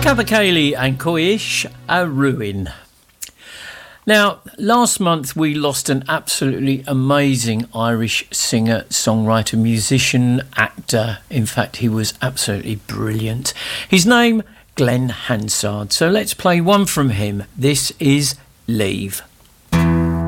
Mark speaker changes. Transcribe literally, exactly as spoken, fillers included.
Speaker 1: Capercaillie and Coish, A Ruin. Now, last month we lost an absolutely amazing Irish singer, songwriter, musician, actor. In fact, he was absolutely brilliant. His name, Glenn Hansard. So let's play one from him. This is Leave.